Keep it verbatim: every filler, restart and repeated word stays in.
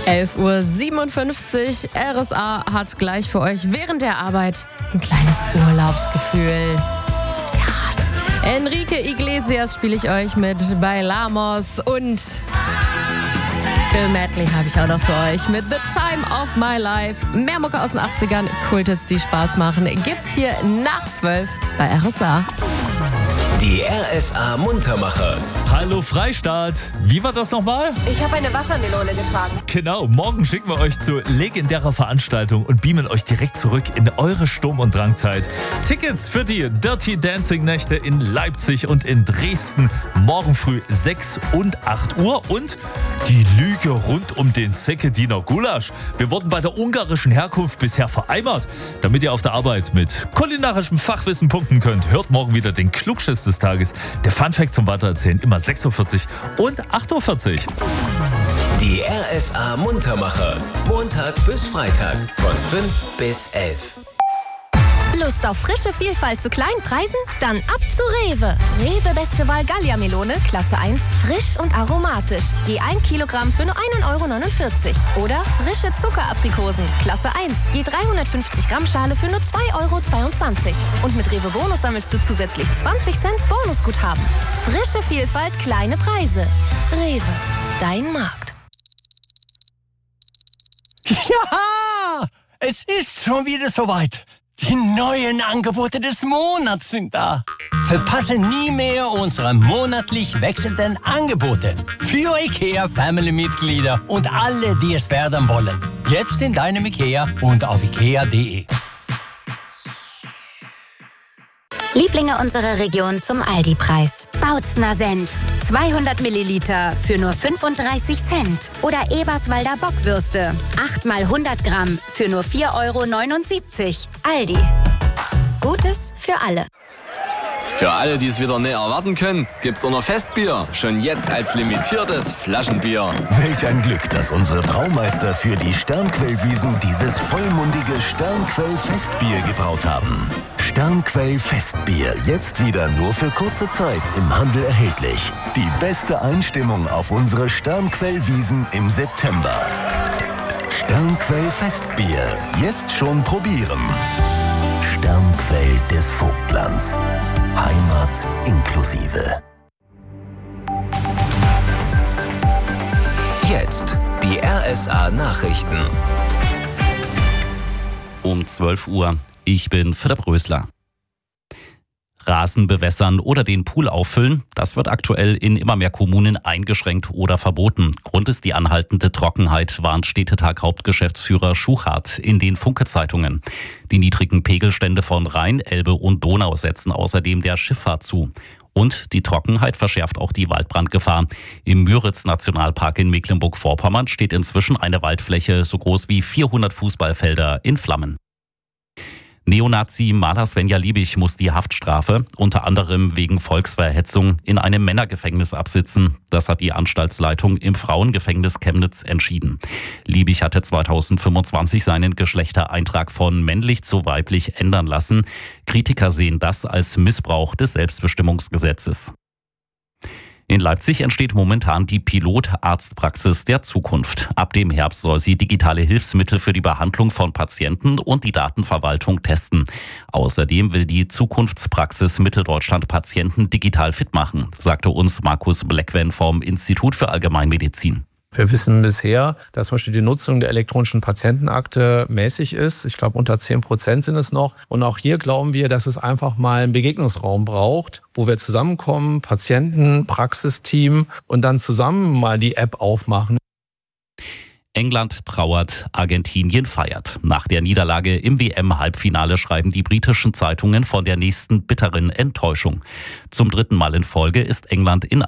elf Uhr siebenundfünfzig. R S A hat gleich für euch während der Arbeit ein kleines Urlaubsgefühl. Ja. Enrique Iglesias spiele ich euch mit Bailamos und Bill Medley habe ich auch noch für euch mit The Time of My Life. Mehr Mucke aus den achtzigern, Kulthits, die Spaß machen, gibt's hier nach zwölf bei R S A. Die R S A Muntermacher. Hallo Freistaat. Wie war das nochmal? Ich habe eine Wassermelone getragen. Genau, morgen schicken wir euch zu legendärer Veranstaltung und beamen euch direkt zurück in eure Sturm- und Drangzeit. Tickets für die Dirty Dancing Nächte in Leipzig und in Dresden morgen früh sechs und acht Uhr und die Lüge rund um den Sekediner Gulasch. Wir wurden bei der ungarischen Herkunft bisher vereimert. Damit ihr auf der Arbeit mit kulinarischem Fachwissen punkten könnt, hört morgen wieder den Klugschiss des Tages. Der Funfact zum Weitererzählen immer sechs Uhr vierzig und acht Uhr vierzig. Die R S A Muntermacher. Montag bis Freitag von fünf bis elf. Lust auf frische Vielfalt zu kleinen Preisen? Dann ab zu Rewe. Rewe Beste Wahl Gallia-Melone, Klasse eins, frisch und aromatisch. Je ein Kilogramm für nur ein Euro neunundvierzig. Oder frische Zuckeraprikosen, Klasse eins, je dreihundertfünfzig Gramm Schale für nur zwei Euro zweiundzwanzig. Und mit Rewe Bonus sammelst du zusätzlich zwanzig Cent Bonusguthaben. Frische Vielfalt, kleine Preise. Rewe, dein Markt. Ja, es ist schon wieder soweit. Die neuen Angebote des Monats sind da. Verpasse nie mehr unsere monatlich wechselnden Angebote. Für IKEA Family-Mitglieder und alle, die es werden wollen. Jetzt in deinem IKEA und auf ikea punkt de. Lieblinge unserer Region zum Aldi-Preis. Bautzner Senf. zweihundert Milliliter für nur fünfunddreißig Cent. Oder Eberswalder Bockwürste. acht mal hundert Gramm für nur vier Euro neunundsiebzig. Aldi. Gutes für alle. Für alle, die es wieder näher erwarten können, gibt's auch noch Festbier. Schon jetzt als limitiertes Flaschenbier. Welch ein Glück, dass unsere Braumeister für die Sternquellwiesen dieses vollmundige Sternquell-Festbier gebraut haben. Sternquell-Festbier, jetzt wieder nur für kurze Zeit im Handel erhältlich. Die beste Einstimmung auf unsere Sternquellwiesen im September. Sternquell-Festbier, jetzt schon probieren. Sternquell des Vogtlands. Heimat inklusive. Jetzt die R S A Nachrichten. Um zwölf Uhr. Ich bin Philipp Rösler. Rasen bewässern oder den Pool auffüllen, das wird aktuell in immer mehr Kommunen eingeschränkt oder verboten. Grund ist die anhaltende Trockenheit, warnt Städtetag-Hauptgeschäftsführer Schuchart in den Funke-Zeitungen. Die niedrigen Pegelstände von Rhein, Elbe und Donau setzen außerdem der Schifffahrt zu. Und die Trockenheit verschärft auch die Waldbrandgefahr. Im Müritz-Nationalpark in Mecklenburg-Vorpommern steht inzwischen eine Waldfläche so groß wie vierhundert Fußballfelder in Flammen. Neonazi-Maler Svenja Liebig muss die Haftstrafe, unter anderem wegen Volksverhetzung, in einem Männergefängnis absitzen. Das hat die Anstaltsleitung im Frauengefängnis Chemnitz entschieden. Liebig hatte zweitausendfünfundzwanzig seinen Geschlechtereintrag von männlich zu weiblich ändern lassen. Kritiker sehen das als Missbrauch des Selbstbestimmungsgesetzes. In Leipzig entsteht momentan die Pilotarztpraxis der Zukunft. Ab dem Herbst soll sie digitale Hilfsmittel für die Behandlung von Patienten und die Datenverwaltung testen. Außerdem will die Zukunftspraxis Mitteldeutschland Patienten digital fit machen, sagte uns Markus Bleckwen vom Institut für Allgemeinmedizin. Wir wissen bisher, dass zum Beispiel die Nutzung der elektronischen Patientenakte mäßig ist. Ich glaube, unter zehn Prozent sind es noch. Und auch hier glauben wir, dass es einfach mal einen Begegnungsraum braucht, wo wir zusammenkommen, Patienten, Praxisteam und dann zusammen mal die App aufmachen. England trauert, Argentinien feiert. Nach der Niederlage im W M-Halbfinale schreiben die britischen Zeitungen von der nächsten bitteren Enttäuschung. Zum dritten Mal in Folge ist England in